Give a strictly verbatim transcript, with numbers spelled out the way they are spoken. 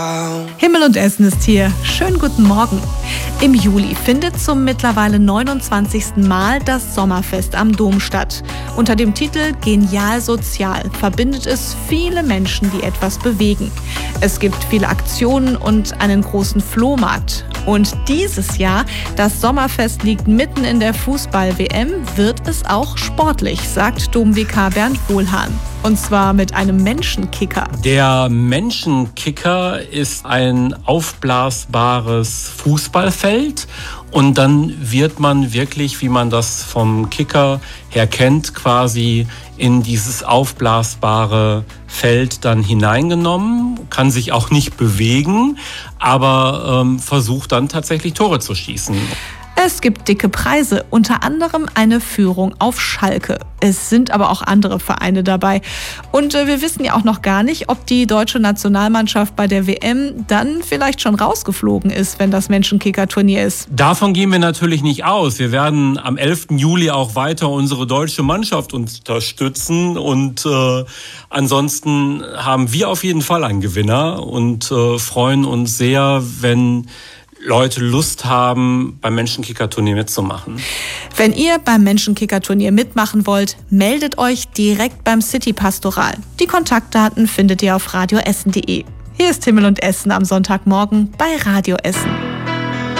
Himmel und Essen ist hier. Schönen guten Morgen. Im Juli findet zum mittlerweile neunundzwanzigsten Mal das Sommerfest am Dom statt. Unter dem Titel Genial Sozial verbindet es viele Menschen, die etwas bewegen. Es gibt viele Aktionen und einen großen Flohmarkt. Und dieses Jahr, das Sommerfest liegt mitten in der Fußball-W M, wird es auch sportlich, sagt Domvikar Bernd Wohlhahn. Und zwar mit einem Menschenkicker. Der Menschenkicker ist ein aufblasbares Fußballfeld und dann wird man wirklich, wie man das vom Kicker her kennt, quasi in dieses aufblasbare Feld dann hineingenommen, kann sich auch nicht bewegen, aber ähm, versucht dann tatsächlich Tore zu schießen. Es gibt dicke Preise, unter anderem eine Führung auf Schalke. Es sind aber auch andere Vereine dabei. Und äh, wir wissen ja auch noch gar nicht, ob die deutsche Nationalmannschaft bei der W M dann vielleicht schon rausgeflogen ist, wenn das Menschenkicker-Turnier ist. Davon gehen wir natürlich nicht aus. Wir werden am elften Juli auch weiter unsere deutsche Mannschaft unterstützen. Und äh, ansonsten haben wir auf jeden Fall einen Gewinner und äh, freuen uns sehr, wenn Leute Lust haben, beim Menschenkicker-Turnier mitzumachen. Wenn ihr beim Menschenkicker-Turnier mitmachen wollt, meldet euch direkt beim City Pastoral. Die Kontaktdaten findet ihr auf radio essen punkt de. Hier ist Himmel und Essen am Sonntagmorgen bei Radio Essen.